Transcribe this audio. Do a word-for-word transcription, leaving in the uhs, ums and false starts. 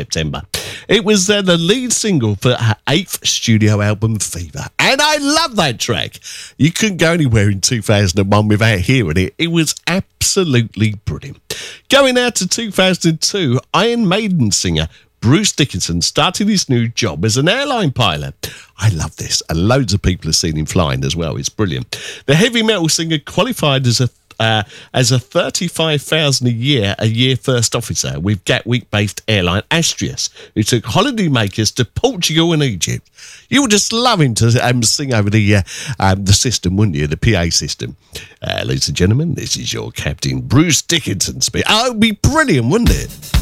September. It was uh, the lead single for her eighth studio album, Fever. And I love that track. You couldn't go anywhere in two thousand one without hearing it. It was absolutely brilliant. Going out to two thousand two, Iron Maiden singer Bruce Dickinson started his new job as an airline pilot. I love this, and loads of people have seen him flying as well. It's brilliant. The heavy metal singer qualified as a uh, as a thirty-five thousand a year a year first officer with Gatwick-based airline Astrius, who took holidaymakers to Portugal and Egypt. You would just love him to um, sing over the uh, um, the system, wouldn't you? The P A system. Uh, ladies and gentlemen, this is your Captain Bruce Dickinson speaking. Oh, it would be brilliant, wouldn't it?